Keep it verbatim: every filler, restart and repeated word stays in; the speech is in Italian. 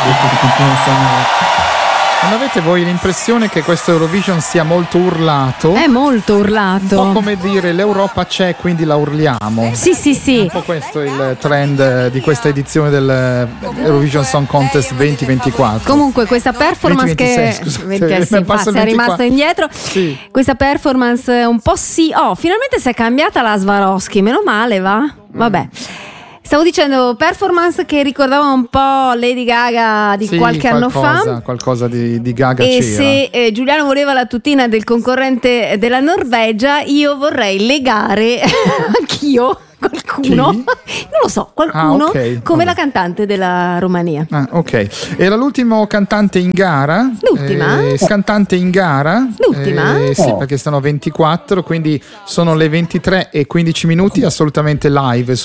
Non avete voi l'impressione che questo Eurovision sia molto urlato? È molto urlato. Un po' come dire l'Europa c'è, quindi la urliamo. Sì, sì, sì. Un po' questo è il trend di questa edizione del Eurovision Song Contest venti ventiquattro. Comunque questa performance venti ventisei, che scusate, perché si mi passa il è rimasta ventiquattro. indietro. Sì. Questa performance un po' sì. Oh, finalmente si è cambiata la Swarovski, meno male, va? Vabbè. Stavo dicendo performance che ricordava un po' Lady Gaga di Sì, qualche qualcosa, anno fa. Qualcosa di, di Gaga E c'era. se eh, Giuliano voleva la tutina del concorrente della Norvegia, io vorrei legare anch'io qualcuno, Chi? non lo so, qualcuno Ah, ok. come Vabbè. la cantante della Romania. Ah, ok. Era l'ultimo cantante in gara. L'ultima? Eh, cantante in gara. L'ultima? Eh, sì, perché sono ventiquattro, quindi sono le ventitré e quindici minuti, assolutamente live